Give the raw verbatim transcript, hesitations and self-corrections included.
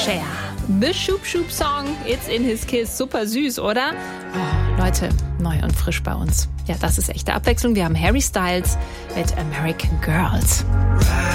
Cher. The Shoop Shoop Song, It's in His Kiss. Super süß, oder? Oh, Leute, neu und frisch bei uns. Ja, das ist echte Abwechslung. Wir haben Harry Styles mit American Girls.